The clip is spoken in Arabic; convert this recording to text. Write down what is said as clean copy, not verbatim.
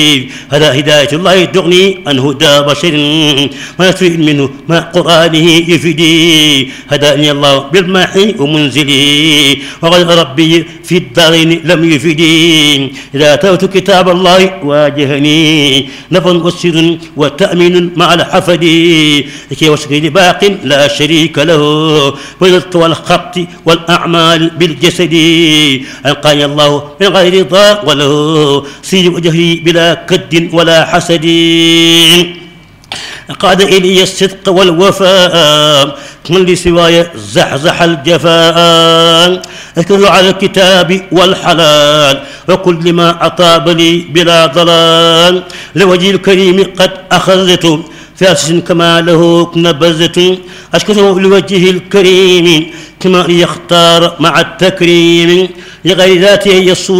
هذا هداية الله تغني عن هدى بشر ما يستفيد منه ما قرآنه يفيدي. هداني الله بالمحي ومنزلي وغير ربي في الدارين لم يفيدي. إذا أتيت كتاب الله واجهني نفع وسر وتأمين مع الحفد لكي وشكري باق لا شريك له والرزق والخط والأعمال بالجسد. ألقاني الله من غير ضاق وله سير وجهي بلا كد ولا حسد. قاد إلي الصدق والوفاء من لسواي زحزح الجفاء. أذكر على الكتاب والحلال وكل ما أطاب لي بلا ضلال. لوجه الكريم قد أخذت فاسس كما له نبذت. أشكره لوجه الكريم كما يختار مع التكريم لغير ذاته يصور